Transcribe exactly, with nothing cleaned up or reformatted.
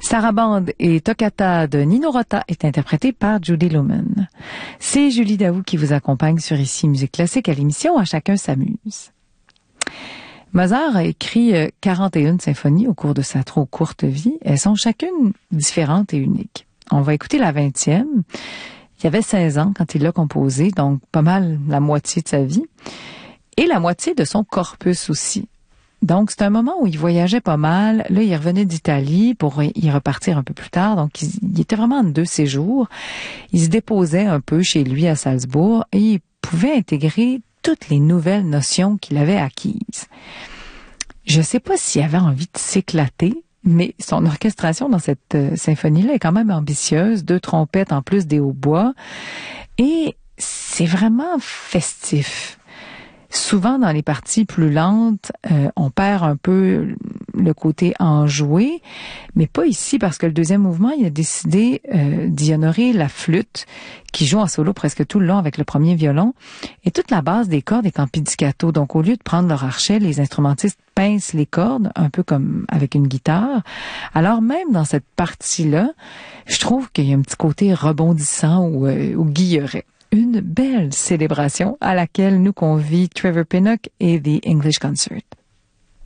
Sarabande et Toccata de Nino Rota est interprétée par Judy Lumen. C'est Julie Daou qui vous accompagne sur Ici Musique Classique à l'émission À chacun s'amuse. Mozart a écrit quarante et une symphonies au cours de sa trop courte vie. Elles sont chacune différentes et uniques. On va écouter la vingtième. Il avait seize ans quand il l'a composée, donc pas mal la moitié de sa vie. Et la moitié de son corpus aussi. Donc, c'est un moment où il voyageait pas mal. Là, il revenait d'Italie pour y repartir un peu plus tard. Donc, il, il était vraiment en deux séjours. Il se déposait un peu chez lui à Salzbourg et il pouvait intégrer toutes les nouvelles notions qu'il avait acquises. Je sais pas s'il avait envie de s'éclater, mais son orchestration dans cette euh, symphonie-là est quand même ambitieuse. Deux trompettes en plus des hautbois. Et c'est vraiment festif. Souvent, dans les parties plus lentes, euh, on perd un peu le côté enjoué, mais pas ici, parce que le deuxième mouvement, il a décidé euh, d'y honorer la flûte, qui joue en solo presque tout le long avec le premier violon, et toute la base des cordes est en pizzicato. Donc, au lieu de prendre leur archet, les instrumentistes pincent les cordes, un peu comme avec une guitare. Alors, même dans cette partie-là, je trouve qu'il y a un petit côté rebondissant ou, euh, ou guilleret. Une belle célébration à laquelle nous convie Trevor Pinnock et The English Concert.